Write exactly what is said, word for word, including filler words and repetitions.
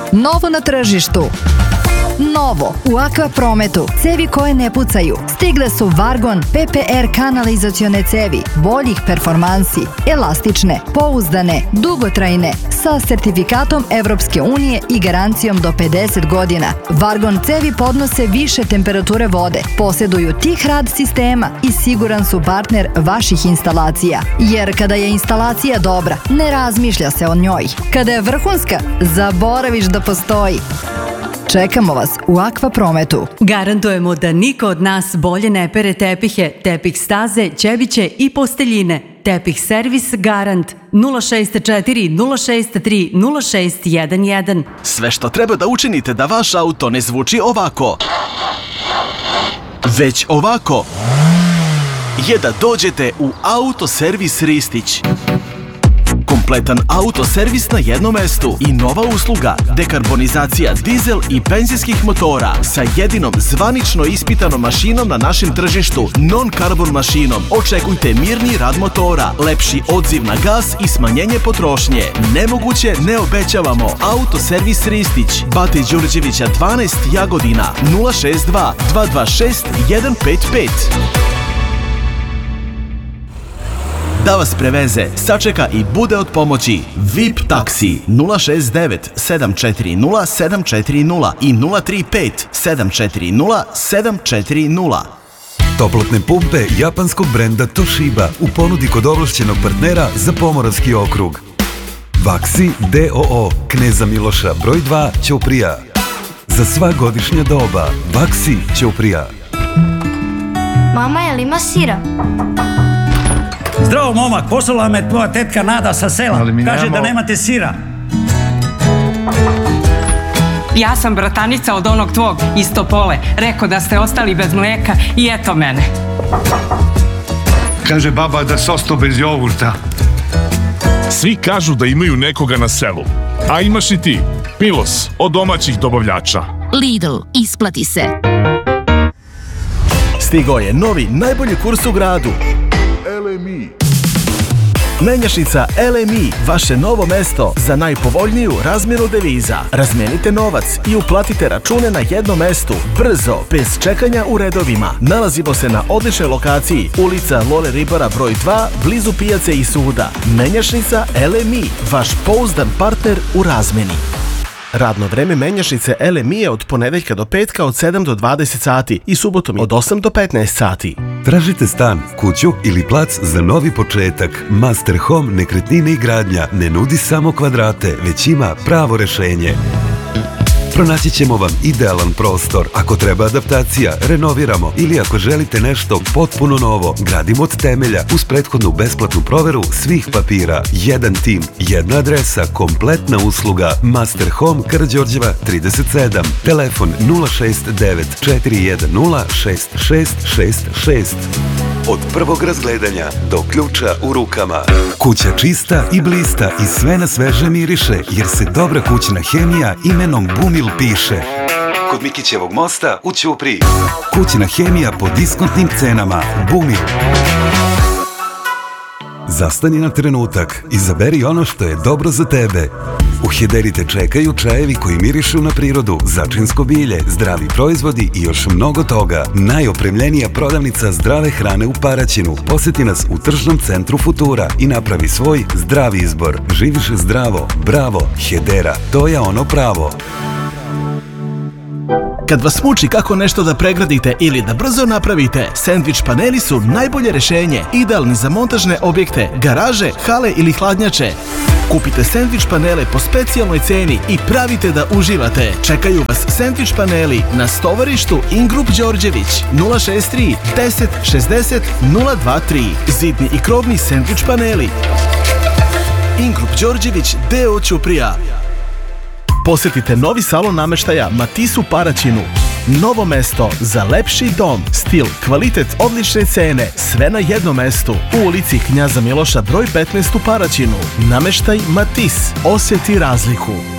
Novo na tržištu. Novo u Aqua Prometu. Cevi koje ne pucaju. Stigle su Vargon P P R kanalizacione cevi, boljih performansi, elastične, pouzdane, dugotrajne, sa sertifikatom Evropske unije i garancijom do pedeset godina. Vargon cevi podnose više temperature vode, posjeduju tih rad sistema i siguran su partner vaših instalacija. Jer kada je instalacija dobra, ne razmišlja se o njoj. Kada je vrhunska, zaboraviš da postoji. Čekamo vas u Aqua Prometu. Garantujemo da niko od nas bolje ne pere tepihe, tepih staze, ćebiće i posteljine. Tepih servis Garant nula šest četiri nula šest tri nula šest jedan jedan. Sve što treba da učinite da vaš auto ne zvuči ovako, već ovako, je da dođete u Autoservis Ristić. Kompletan autoservis na jednom mestu i nova usluga dekarbonizacija dizel i benzinskih motora sa jedinom zvanično ispitanom mašinom na našem tržištu, non-carbon mašinom. Očekujte mirni rad motora, lepši odziv na gas i smanjenje potrošnje. Nemoguće ne obećavamo. Autoservis Ristić, Bate Đurđevića dvanaest, Jagodina, nula šest dva dva dva šest jedan pet pet. Da vas preveze, sačeka i bude od pomoći V I P taksi nula šest devet sedam četiri nula sedam četiri nula i nula tri pet sedam četiri nula sedam četiri nula. Toplotne pumpe japanskog brenda Toshiba u ponudi kod ovlašćenog partnera za Pomoravski okrug. Vaksi D O O Kneza Miloša broj dva Ćuprija. Za sva godišnja doba Vaksi Ćuprija. Mama, je li ima sira? Zdravo, momak, poslala me tvoja tetka Nada sa sela. Kaže da nemate sira. Ja sam bratanica od onog tvog iz Topole. Rekao da ste ostali bez mleka i eto mene. Kaže baba da se ostao bez jogurta. Svi kažu da imaju nekoga na selu. A imaš i ti. Milos, od domaćih dobavljača. Lidl, isplati se. Stigao je novi najbolji kurs u gradu. L M I. Menjačnica L M I, vaše novo mesto za najpovoljniju razmjenu deviza. Razmenite novac i uplatite račune na jednom mestu, brzo, bez čekanja u redovima. Nalazimo se na odličnoj lokaciji, ulica Lole Ribara broj dva, blizu pijace i suda. Menjačnica L M I, vaš pouzdan partner u razmjeni. Radno vreme menjačnice L M I je od ponedeljka do petka od sedam do dvadeset sati i subotom od osam do petnaest sati. Tražite stan, kuću ili plac za novi početak. Master Home nekretnine i gradnja ne nudi samo kvadrate, već ima pravo rešenje. Pronaći ćemo vam idealan prostor. Ako treba adaptacija, renoviramo ili ako želite nešto potpuno novo, gradimo od temelja uz prethodnu besplatnu proveru svih papira. Jedan tim, jedna adresa, kompletna usluga. Master Home Karađorđeva trideset sedam. Telefon nula šest devet četiri jedan nula šest šest šest šest. Od prvog razgledanja do ključa u rukama. Kuća čista i blista i sve na sveže miriše, jer se dobra kućna hemija imenom Bumil piše. Kod Mikićevog mosta u Ćupriji. Kućna hemija po diskontnim cenama. Bumil. Zastani na trenutak, izaberi ono što je dobro za tebe. U Hederi te čekaju čajevi koji mirišu na prirodu, začinsko bilje, zdravi proizvodi i još mnogo toga. Najopremljenija prodavnica zdrave hrane u Paraćinu. Posjeti nas u tržnom centru Futura i napravi svoj zdravi izbor. Živiš zdravo, bravo, Hedera, to je ono pravo. Kad vas muči kako nešto da pregradite ili da brzo napravite, sendvič paneli su najbolje rešenje, idealni za montažne objekte, garaže, hale ili hladnjače. Kupite sendvič panele po specijalnoj ceni i pravite da uživate. Čekaju vas sendvič paneli na stovarištu Ingrup Đorđević nula šest tri deset šezdeset nula dva tri. Zidni i krovni sendvič paneli. Ingrup Đorđević D O Ćuprija. Posjetite novi salon nameštaja Matis u Paraćinu. Novo mesto za lepši dom, stil, kvalitet, odlične cene, sve na jednom mestu. U ulici Knjaza Miloša broj petnaest u Paraćinu. Nameštaj Matis. Osjeti razliku.